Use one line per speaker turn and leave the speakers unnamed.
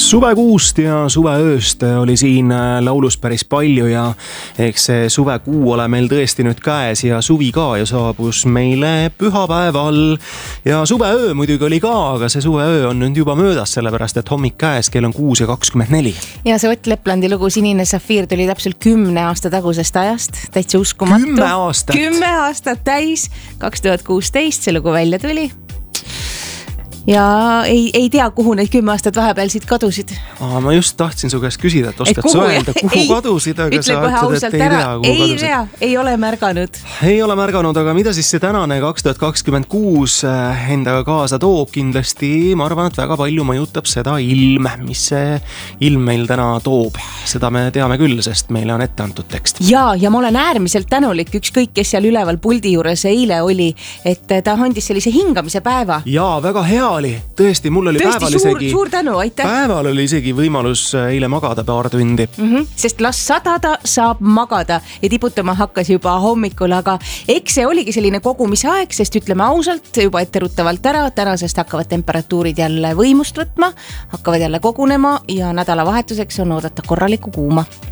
Suvekuust ja suveööst oli siin laulus päris palju ja eks see suvekuu ole meil tõesti nüüd käes ja suvi ka ju saabus meile pühapäeval. Ja suveöö muidugi oli ka, aga see suveöö on nüüd juba möödas, sellepärast et hommik käes, kell on 6:24.
Ja see Ott Leplandi lugu Sinine Safiir tuli täpselt 10 aasta tagusest ajast, täitsa uskumatu.
10 aastat.
10 aastat täis, 2016 see lugu välja tuli. Ja ei tea, kuhu need 10 aastat vahepeal siit kadusid.
Ma just tahtsin su käest küsida, et oskad sa öelda, kuhu kadusid, aga sa ütled, et ei tea, kuhu kadusid.
Ei ole märganud.
Ei ole märganud, aga mida siis see tänane 2026 endaga kaasa toob? Kindlasti, ma arvan, et väga palju mõjutab seda ilm, mis see ilm meil täna toob. Seda me teame küll, sest meile on ette antud tekst.
Ja ma olen äärmiselt tänulik, ükskõik kes seal üleval puldi juures eile oli, et ta andis sellise hingamise päeva.
Ja väga hea oli. Tõesti, mul oli
suur tänu, aitäh.
Päeval oli isegi võimalus eile magada paar tundi.
Sest las sadada saab magada ja tiputama hakkas juba hommikul, aga eks see oligi selline kogumise aeg, sest ütleme ausalt, juba etteruttavalt ära, tänasest hakkavad temperatuurid jälle võimust võtma, hakkavad jälle kogunema ja nädalavahetuseks on oodata korralikku kuuma.